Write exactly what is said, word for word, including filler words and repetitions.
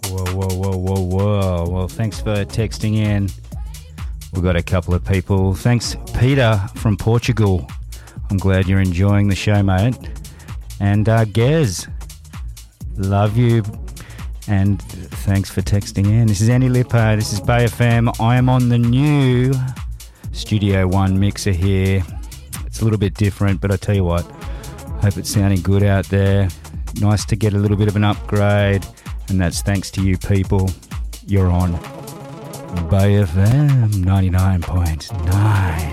Whoa, whoa, whoa, whoa, whoa. Well, thanks for texting in. We've got a couple of people. Thanks, Peter from Portugal. I'm glad you're enjoying the show, mate. And uh, Gez, love you. And thanks for texting in. This is Andy Lippo. This is Bay F M. I am on the new Studio One mixer here. It's a little bit different, but I tell you what, hope it's sounding good out there. Nice to get a little bit of an upgrade, and that's thanks to you people. You're on Bay F M ninety-nine point nine.